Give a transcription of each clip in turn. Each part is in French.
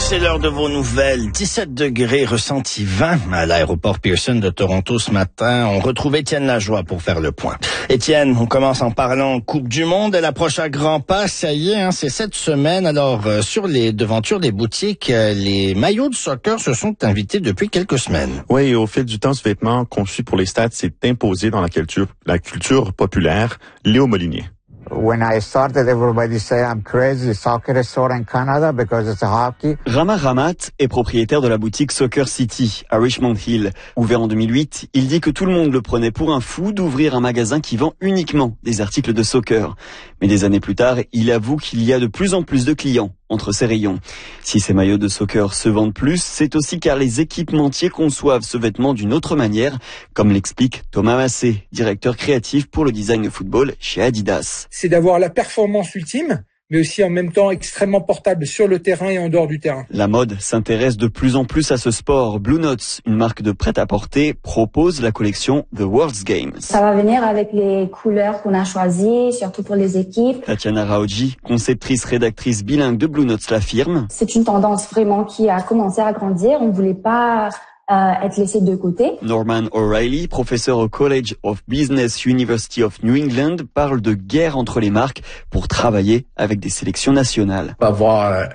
C'est l'heure de vos nouvelles. 17 degrés, ressenti 20 à l'aéroport Pearson de Toronto ce matin. On retrouve Étienne Lajoie pour faire le point. Étienne, on commence en parlant Coupe du Monde. Elle approche à grands pas. Ça y est, c'est cette semaine. Alors, sur les devantures des boutiques, les maillots de soccer se sont invités depuis quelques semaines. Oui, et au fil du temps, ce vêtement conçu pour les stades s'est imposé dans la culture populaire. Léo Molinier. When I started, everybody say I'm crazy. Soccer is sold in Canada because it's a hockey. Rama Ramat est propriétaire de la boutique Soccer City à Richmond Hill. Ouvert en 2008, il dit que tout le monde le prenait pour un fou d'ouvrir un magasin qui vend uniquement des articles de soccer. Mais des années plus tard, il avoue qu'il y a de plus en plus de clients entre ces rayons. Si ces maillots de soccer se vendent plus, c'est aussi car les équipementiers conçoivent ce vêtement d'une autre manière, comme l'explique Thomas Massé, directeur créatif pour le design de football chez Adidas. C'est d'avoir la performance ultime, mais aussi en même temps extrêmement portable sur le terrain et en dehors du terrain. La mode s'intéresse de plus en plus à ce sport. Blue Notes, une marque de prêt-à-porter, propose la collection The World's Games. Ça va venir avec les couleurs qu'on a choisies, surtout pour les équipes. Tatiana Raoji, conceptrice-rédactrice bilingue de Blue Notes, l'affirme. C'est une tendance vraiment qui a commencé à grandir. On ne voulait pas être laissé de côté. Norman O'Reilly, professeur au College of Business University of New England, parle de guerre entre les marques pour travailler avec des sélections nationales. Avoir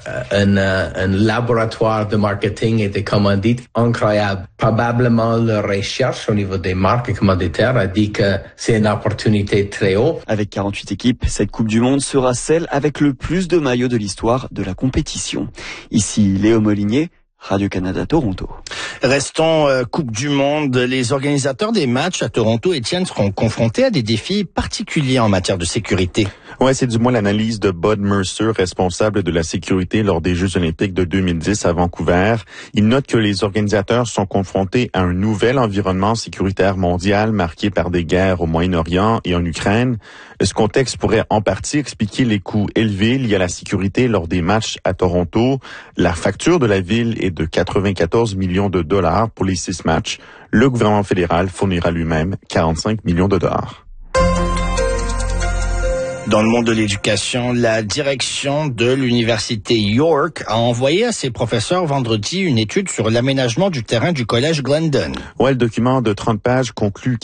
un laboratoire de marketing et de commandites incroyable. Probablement la recherche au niveau des marques commanditaires a dit que c'est une opportunité très haute. Avec 48 équipes, cette Coupe du Monde sera celle avec le plus de maillots de l'histoire de la compétition. Ici Léo Molinier, Radio-Canada Toronto. Restons Coupe du Monde. Les organisateurs des matchs à Toronto, Étienne, seront confrontés à des défis particuliers en matière de sécurité. Ouais, c'est du moins l'analyse de Bud Mercer, responsable de la sécurité lors des Jeux olympiques de 2010 à Vancouver. Il note que les organisateurs sont confrontés à un nouvel environnement sécuritaire mondial marqué par des guerres au Moyen-Orient et en Ukraine. Ce contexte pourrait en partie expliquer les coûts élevés liés à la sécurité lors des matchs à Toronto. La facture de la ville est de 94 millions de dollars pour les 6 matchs. Le gouvernement fédéral fournira lui-même 45 millions de dollars. Dans le monde de l'éducation, la direction de l'université York a envoyé à ses professeurs vendredi une étude sur l'aménagement du terrain du collège Glendon. Ouais, le document de 30 pages conclut